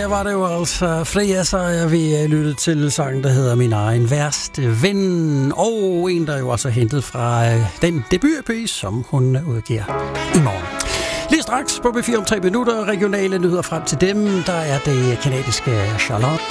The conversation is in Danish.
her var det jo altså Freja Sager, vi lyttede til sangen, der hedder Min egen værste ven, og en, der jo altså hentet fra den debut-EP, som hun udgiver i morgen. Lige straks på B4 om 3 minutter, regionale nyheder frem til dem, der er det kanadiske Charlotte